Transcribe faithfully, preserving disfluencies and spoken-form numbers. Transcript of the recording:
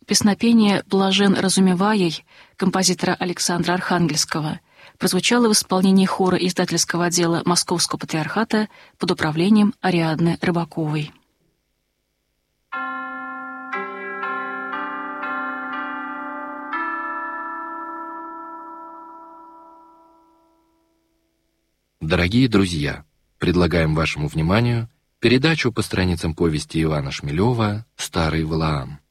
Песнопение «Блажен разумеваей» композитора Александра Архангельского прозвучало в исполнении хора издательского отдела Московского патриархата под управлением Ариадны Рыбаковой. Дорогие друзья, предлагаем вашему вниманию передачу по страницам повести Ивана Шмелева «Старый Валаам».